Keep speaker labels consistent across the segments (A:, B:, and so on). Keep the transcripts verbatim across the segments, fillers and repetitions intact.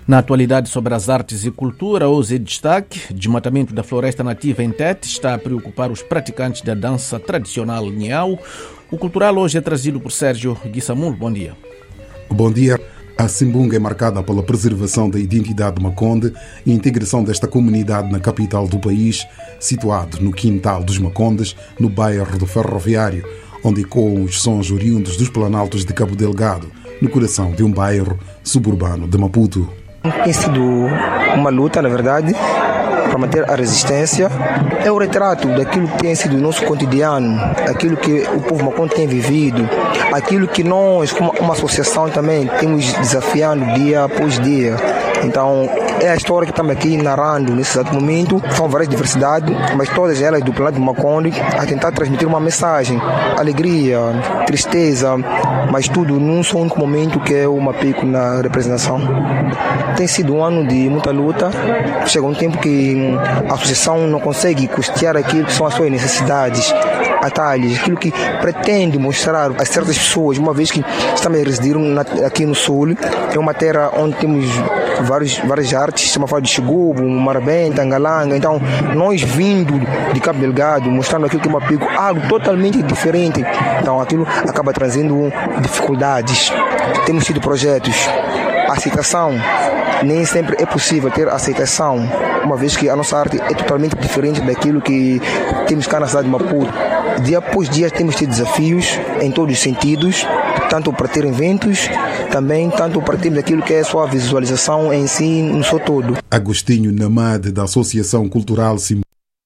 A: Na atualidade sobre as artes e cultura, hoje em destaque, desmatamento da floresta nativa em Tete está a preocupar os praticantes da dança tradicional Niau. O cultural hoje é trazido por Sérgio Guissamulo. Bom dia.
B: Bom dia. A Simbunga é marcada pela preservação da identidade de Maconde e a integração desta comunidade na capital do país, situado no Quintal dos Macondes, no bairro do Ferroviário, onde ecoam os sons oriundos dos planaltos de Cabo Delgado, no coração de um bairro suburbano de Maputo.
C: Tem sido uma luta, na verdade, para manter a resistência. É o retrato daquilo que tem sido o nosso cotidiano, aquilo que o povo Maconde tem vivido, aquilo que nós, como uma associação também, temos desafiando dia após dia. Então, é a história que estamos aqui narrando nesse exato momento. São várias diversidades, mas todas elas do planeta do Maconde, a tentar transmitir uma mensagem, alegria, tristeza, mas tudo num só único momento, que é o Mapico na representação. Tem sido um ano de muita luta. Chega um tempo que a associação não consegue custear aquilo que são as suas necessidades, atalhos, aquilo que pretende mostrar a certas pessoas, uma vez que estamos a residir aqui no Sul. É uma terra onde temos vários, várias artes, estamos a falar de Xigubo, Marabenta, Angalanga. Então, nós vindo de Cabo Delgado, mostrando aquilo que é Mapico, algo totalmente diferente. Então, aquilo acaba trazendo dificuldades. Temos tido projetos, a aceitação. Nem sempre é possível ter aceitação, uma vez que a nossa arte é totalmente diferente daquilo que temos cá na cidade de Maputo. Dia após dia temos tido desafios em todos os sentidos, tanto para ter eventos, também tanto para termos aquilo que é a sua visualização em si, no seu todo.
B: Agostinho Namade, da Associação Cultural Simbunga,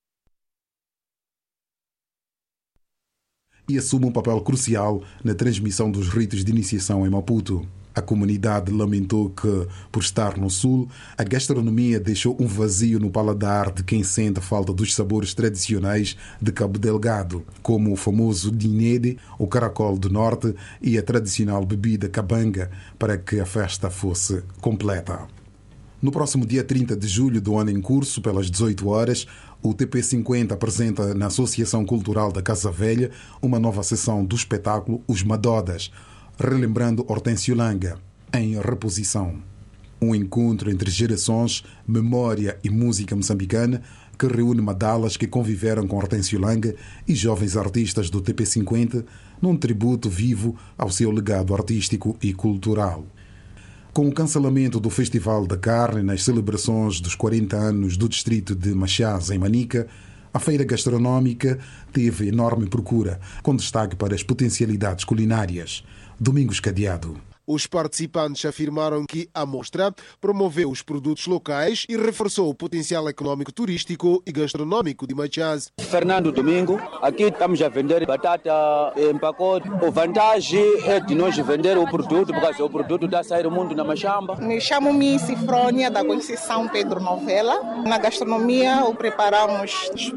B: e assume um papel crucial na transmissão dos ritos de iniciação em Maputo. A comunidade lamentou que, por estar no Sul, a gastronomia deixou um vazio no paladar de quem sente falta dos sabores tradicionais de Cabo Delgado, como o famoso dinede, o caracol do norte e a tradicional bebida cabanga, para que a festa fosse completa. No próximo dia trinta de julho do ano em curso, pelas dezoito horas, o T P cinquenta apresenta na Associação Cultural da Casa Velha uma nova sessão do espetáculo Os Madodas, relembrando Hortêncio Langa, em reposição. Um encontro entre gerações, memória e música moçambicana que reúne madalas que conviveram com Hortêncio Langa e jovens artistas do T P cinquenta num tributo vivo ao seu legado artístico e cultural. Com o cancelamento do Festival da Carne nas celebrações dos quarenta anos do distrito de Machás, em Manica, a feira gastronómica teve enorme procura, com destaque para as potencialidades culinárias. Domingos Cadeado.
D: Os participantes afirmaram que a mostra promoveu os produtos locais e reforçou o potencial econômico, turístico e gastronômico de Machás.
E: Fernando Domingo, aqui estamos a vender batata em pacote. A vantagem é de nós vender o produto, porque o produto está a sair do mundo na Machamba.
F: Me chamo-me Cifrônia, da Conceição Pedro Novela. Na gastronomia, preparamos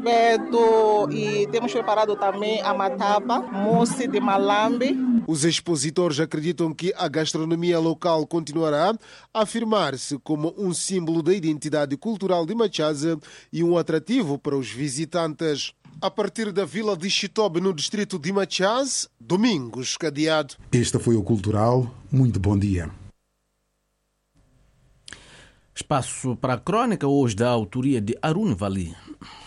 F: espeto e temos preparado também a mataba, mousse de malambe.
D: Os expositores acreditam que a gastronomia local continuará a afirmar-se como um símbolo da identidade cultural de Machás e um atrativo para os visitantes. A partir da vila de Chitobe, no distrito de Machás, Domingos Cadeado.
B: Este foi o Cultural. Muito bom dia.
A: Espaço para a crónica hoje da autoria de Arun Vali.